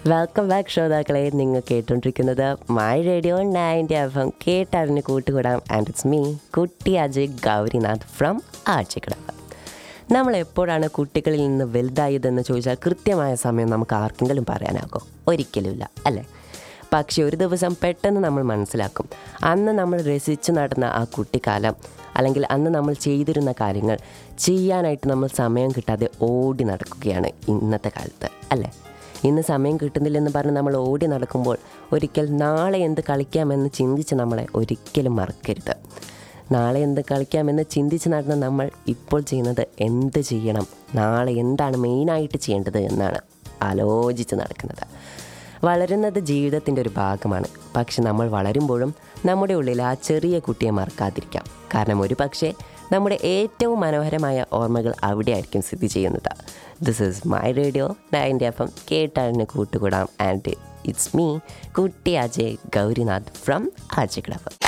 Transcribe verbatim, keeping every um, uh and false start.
Welcome back ശ്രോതാക്കളെ. നിങ്ങൾ കേട്ടുകൊണ്ടിരിക്കുന്നത് my radio ninety F M. കേട്ടറിഞ്ഞ് കൂട്ടുകൂടാം. ആൻഡ് ഇറ്റ്സ് മീ കുട്ടി അജയ് ഗൗരിനാഥ് ഫ്രം ആഴ്ചക്കിടവ്. നമ്മൾ എപ്പോഴാണ് കുട്ടികളിൽ നിന്ന് വലുതായതെന്ന് ചോദിച്ചാൽ കൃത്യമായ സമയം നമുക്ക് ആർക്കെങ്കിലും പറയാനാകുമോ? ഒരിക്കലുമില്ല, അല്ലേ? പക്ഷേ ഒരു ദിവസം പെട്ടെന്ന് നമ്മൾ മനസ്സിലാക്കും, അന്ന് നമ്മൾ രസിച്ച് നടന്ന ആ കുട്ടിക്കാലം, അല്ലെങ്കിൽ അന്ന് നമ്മൾ ചെയ്തിരുന്ന കാര്യങ്ങൾ ചെയ്യാനായിട്ട് നമ്മൾ സമയം കിട്ടാതെ ഓടി നടക്കുകയാണ് ഇന്നത്തെ കാലത്ത്, അല്ലേ? ഇന്ന് സമയം കിട്ടുന്നില്ലെന്ന് പറഞ്ഞ് നമ്മൾ ഓടി നടക്കുമ്പോൾ ഒരിക്കൽ നാളെ എന്ത് കളിക്കാമെന്ന് ചിന്തിച്ച് നമ്മളെ ഒരിക്കലും മറക്കരുത്. നാളെ എന്ത് കളിക്കാമെന്ന് ചിന്തിച്ച് നടന്ന നമ്മൾ ഇപ്പോൾ ചെയ്യുന്നത് എന്ത് ചെയ്യണം, നാളെ എന്താണ് മെയിനായിട്ട് ചെയ്യേണ്ടത് എന്നാണ് ആലോചിച്ച് നടക്കുന്നത്. വളരുന്നത് ജീവിതത്തിൻ്റെ ഒരു ഭാഗമാണ്. പക്ഷെ നമ്മൾ വളരുമ്പോഴും നമ്മുടെ ഉള്ളിൽ ആ ചെറിയ കുട്ടിയെ മറക്കാതിരിക്കാം. കാരണം ഒരു പക്ഷേ നമ്മുടെ ഏറ്റവും മനോഹരമായ ഓർമ്മകൾ അവിടെയായിരിക്കും സ്ഥിതി ചെയ്യുന്നത്. This is my radio ninety F M. കേട്ടറിഞ്ഞ് കൂട്ടുകൂടാം. ആൻഡ് ഇറ്റ്സ് മീ കുട്ടി അജയ് ഗൗരിനാഥ് ഫ്രം ആഴ്ചക്കിടവ്.